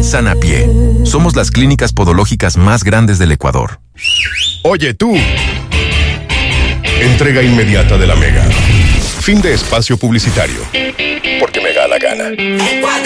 Sanapié. Somos las clínicas podológicas más grandes del Ecuador. Oye, tú. Entrega inmediata de la Mega. Fin de espacio publicitario. Porque me da la gana.